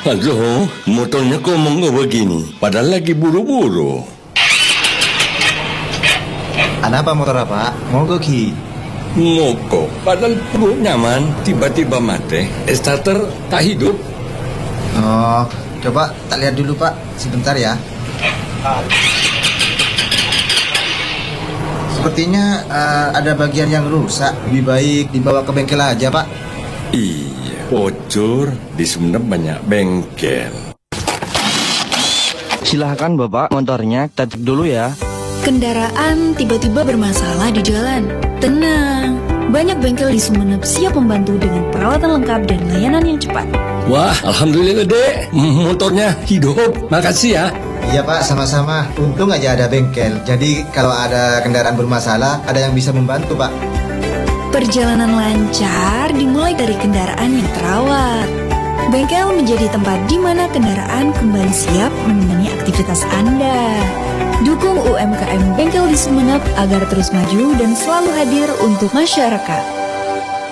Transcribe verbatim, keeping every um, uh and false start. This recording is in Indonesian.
Aduh, motornya kok monggo begini, padahal lagi buru-buru. Kenapa motor apa? Monggo Ki. Mogok, padahal perut nyaman, tiba-tiba mati, starter tak hidup. Oh, coba tak lihat dulu Pak, sebentar ya. Sepertinya uh, ada bagian yang rusak. Lebih baik dibawa ke bengkel aja Pak. Iya, bocor, di Sumenep banyak bengkel. Silahkan Bapak, motornya kita cek dulu ya. Kendaraan tiba-tiba bermasalah di jalan. Tenang, banyak bengkel di Sumenep siap membantu dengan perawatan lengkap dan layanan yang cepat. Wah, alhamdulillah dek, motornya hidup. Makasih ya. Iya Pak, sama-sama. Untung aja ada bengkel. Jadi kalau ada kendaraan bermasalah, ada yang bisa membantu Pak. Perjalanan lancar dimulai dari kendaraan yang terawat. Bengkel menjadi tempat di mana kendaraan kembali siap menemani aktivitas Anda. Dukung U M K M Bengkel di Sumenep agar terus maju dan selalu hadir untuk masyarakat.